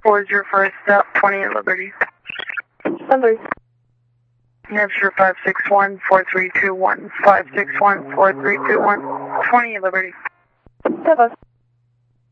What was your first step? 20 at Liberty. Numbers. New Hampshire 561-4321, 561-4321, 20 at Liberty. Step